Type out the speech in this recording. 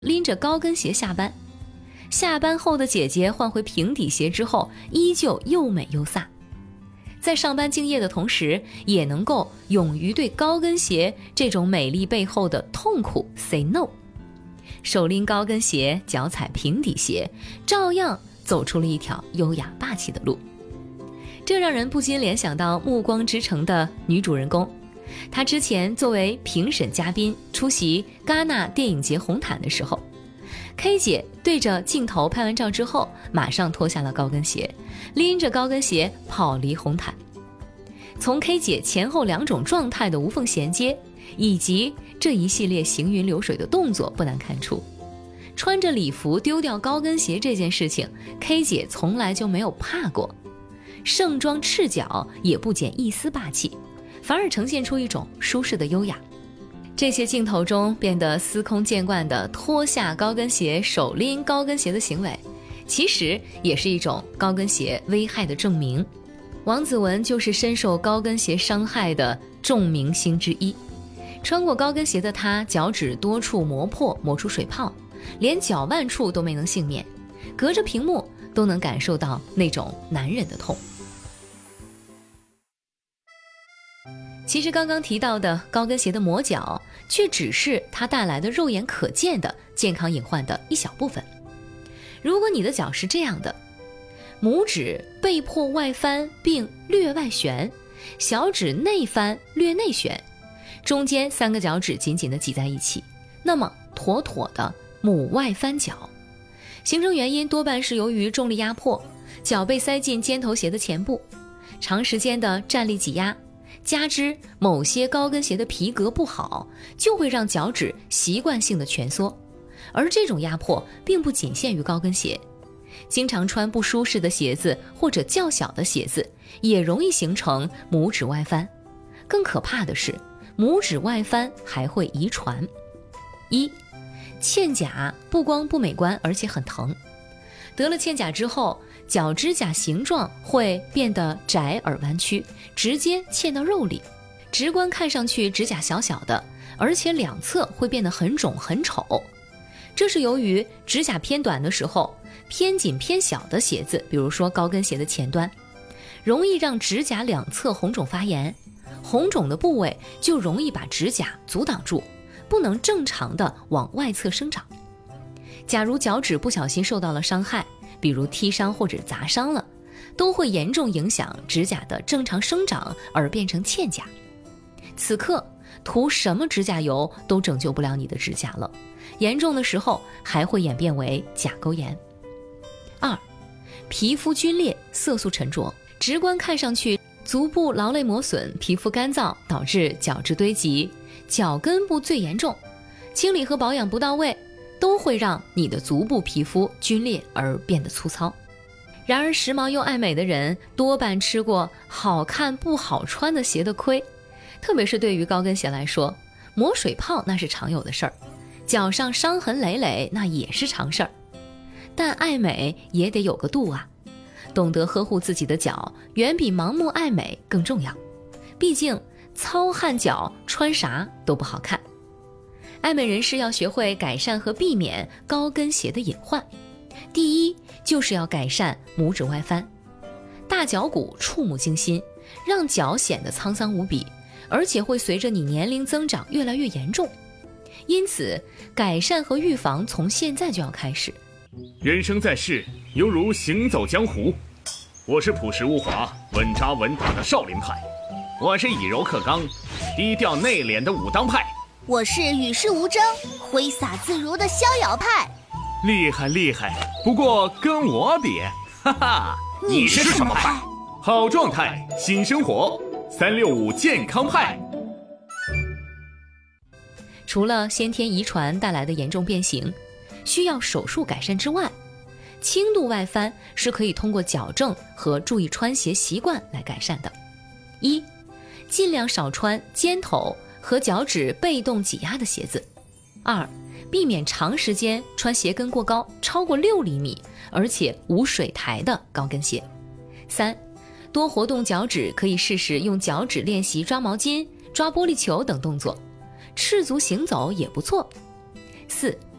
拎着高跟鞋下班。下班后的姐姐换回平底鞋之后，依旧又美又飒。在上班敬业的同时，也能够勇于对高跟鞋这种美丽背后的痛苦 say no。手拎高跟鞋，脚踩平底鞋，照样走出了一条优雅霸气的路。这让人不禁联想到《暮光之城》的女主人公，她之前作为评审嘉宾出席戛纳电影节红毯的时候， K 姐对着镜头拍完照之后，马上脱下了高跟鞋，拎着高跟鞋跑离红毯。从 K 姐前后两种状态的无缝衔接，以及这一系列行云流水的动作，不难看出，穿着礼服丢掉高跟鞋这件事情 ，K 姐从来就没有怕过。盛装赤脚也不减一丝霸气，反而呈现出一种舒适的优雅。这些镜头中变得司空见惯的脱下高跟鞋、手拎高跟鞋的行为，其实也是一种高跟鞋危害的证明。王子文就是深受高跟鞋伤害的众明星之一。穿过高跟鞋的他，脚趾多处磨破，磨出水泡，连脚腕处都没能幸免，隔着屏幕都能感受到那种难忍的痛。其实刚刚提到的高跟鞋的磨脚，却只是它带来的肉眼可见的健康隐患的一小部分。如果你的脚是这样的，拇指被迫外翻并略外旋，小指内翻略内旋，中间三个脚趾紧紧地挤在一起，那么妥妥的拇外翻脚。形成原因多半是由于重力压迫，脚被塞进尖头鞋的前部，长时间的站立挤压，加之某些高跟鞋的皮革不好，就会让脚趾习惯性的蜷缩。而这种压迫并不仅限于高跟鞋，经常穿不舒适的鞋子或者较小的鞋子也容易形成拇指外翻。更可怕的是，拇指外翻还会遗传。一，嵌甲不光不美观，而且很疼。得了嵌甲之后，脚指甲形状会变得窄而弯曲，直接嵌到肉里，直观看上去指甲小小的，而且两侧会变得很肿很丑。这是由于指甲偏短的时候，偏紧偏小的鞋子，比如说高跟鞋的前端，容易让指甲两侧红肿发炎，红肿的部位就容易把指甲阻挡住，不能正常的往外侧生长。假如脚趾不小心受到了伤害，比如踢伤或者砸伤了，都会严重影响指甲的正常生长，而变成嵌甲。此刻涂什么指甲油都拯救不了你的指甲了，严重的时候还会演变为甲沟炎。二，皮肤皲裂，色素沉着，直观看上去足部劳累磨损，皮肤干燥，导致角质堆积，脚根部最严重，清理和保养不到位，都会让你的足部皮肤皲裂而变得粗糙。然而时髦又爱美的人多半吃过好看不好穿的鞋的亏，特别是对于高跟鞋来说，磨水泡那是常有的事儿，脚上伤痕累累那也是常事儿。但爱美也得有个度啊，懂得呵护自己的脚远比盲目爱美更重要，毕竟糙汉脚穿啥都不好看。爱美人士要学会改善和避免高跟鞋的隐患。第一，就是要改善拇指外翻。大脚骨触目惊心，让脚显得沧桑无比，而且会随着你年龄增长越来越严重。因此，改善和预防从现在就要开始。 人生在世，犹如行走江湖。我是朴实无华、稳扎稳打的少林派，我是以柔克刚、低调内敛的武当派， 我是与世无争、挥洒自如的逍遥派。 厉害厉害，不过跟我比，哈哈， 你是什么派？ 好状态，新生活，365健康派。 除了先天遗传带来的严重变形需要手术改善之外，轻度外翻是可以通过矫正和注意穿鞋习惯来改善的。一，尽量少穿尖头和脚趾被动挤压的鞋子。二，避免长时间穿鞋跟过高，超过6厘米，而且无水台的高跟鞋。三，多活动脚趾，可以试试用脚趾练习抓毛巾、抓玻璃球等动作，赤足行走也不错。四，